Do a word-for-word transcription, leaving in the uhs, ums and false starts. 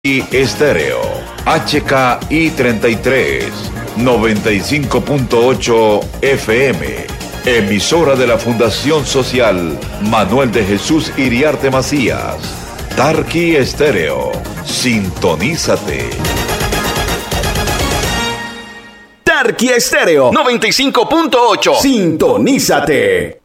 Y Estéreo, H K I treinta y tres, noventa y cinco punto ocho F M, emisora de la Fundación Social Manuel de Jesús Iriarte Macías. Tarqui Estéreo, sintonízate. Tarqui Estéreo, noventa y cinco punto ocho, sintonízate.